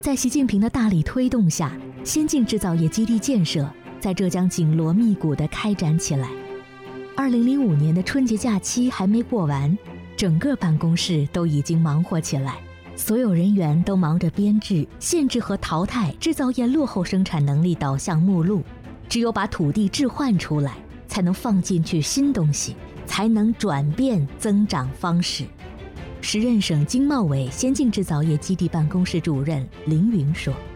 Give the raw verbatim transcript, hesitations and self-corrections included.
在习近平的大力推动下，先进制造业基地建设在浙江紧锣密鼓地开展起来。二零零五年的春节假期还没过完，整个办公室都已经忙活起来，所有人员都忙着编制、限制和淘汰制造业落后生产能力导向目录。只有把土地置换出来，才能放进去新东西，才能转变增长方式。时任省经贸委先进制造业基地办公室主任林云说。